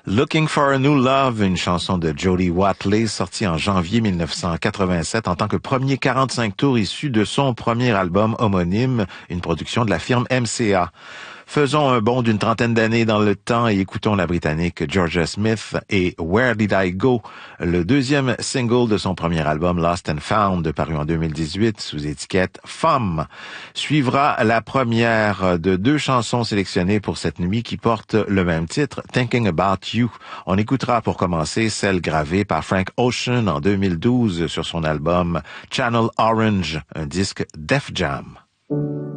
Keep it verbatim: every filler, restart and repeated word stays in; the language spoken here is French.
Looking for a New Love, une chanson de Jody Watley sortie en janvier mille neuf cent quatre-vingt-sept en tant que premier quarante-cinq tours issu de son premier album homonyme, une production de la firme M C A. Faisons un bond d'une trentaine d'années dans le temps et écoutons la Britannique Georgia Smith et Where Did I Go, le deuxième single de son premier album Lost and Found, paru en deux mille dix-huit sous étiquette Femme. Suivra la première de deux chansons sélectionnées pour cette nuit qui portent le même titre, Thinking About You. On écoutera pour commencer celle gravée par Frank Ocean en deux mille douze sur son album Channel Orange, un disque Def Jam.